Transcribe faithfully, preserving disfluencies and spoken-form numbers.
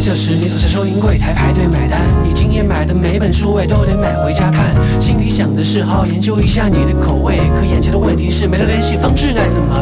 这时你走向收银柜台排队买单，你今夜买的每本书哎都得买回家看，心里想的是好好研究一下你的口味，可眼前的问题是没了联系方式该怎么